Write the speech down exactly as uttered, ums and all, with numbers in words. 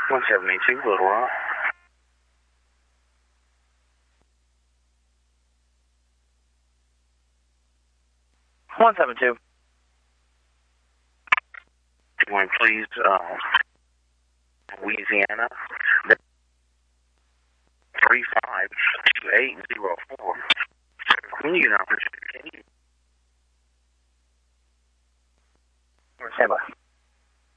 one seventy-two, Little Rock. one seventy-two. Going, please, uh, Louisiana. three five two eight zero four. When you get an opportunity.